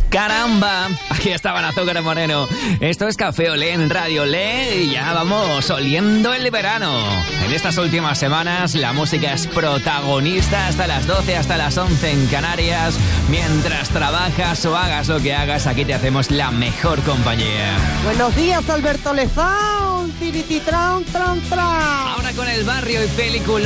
¡Caramba! Aquí estaban Azúcar Moreno. Esto es Café Olé en Radio Olé y ya vamos oliendo el verano. En estas últimas semanas la música es protagonista hasta las 12, hasta las 11 en Canarias. Mientras trabajas o hagas lo que hagas, aquí te hacemos la mejor compañía. Buenos días, Alberto Lezán. Tirititran, tran, tran. Ahora con el barrio y película.